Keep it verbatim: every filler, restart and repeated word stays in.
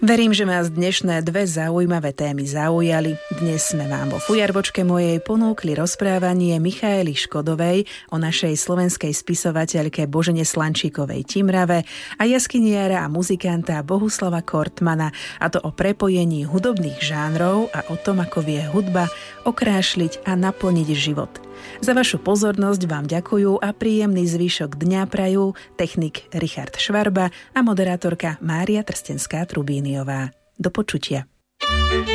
Verím, že vás dnešné dve zaujímavé témy zaujali. Dnes sme vám vo fujarbočke mojej ponúkli rozprávanie Michaely Škodovej o našej slovenskej spisovateľke Božene Slančíkovej Timrave a jaskyniara a muzikanta Bohuslava Kortmana, a to o prepojení hudobných žánrov a o tom, ako vie hudba okrášliť a naplniť život. Za vašu pozornosť vám ďakujú a príjemný zvyšok dňa prajú technik Richard Švarba a moderátorka Mária Trstenská-Trubíniová. Do počutia.